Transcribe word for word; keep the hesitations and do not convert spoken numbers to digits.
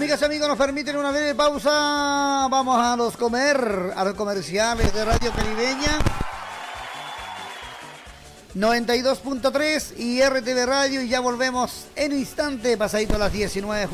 Amigas y amigos, nos permiten una breve pausa. Vamos a los comer, a los comerciales de Radio Caribeña. noventa y dos punto tres y R T V Radio, y ya volvemos en un instante, pasadito a las diecinueve.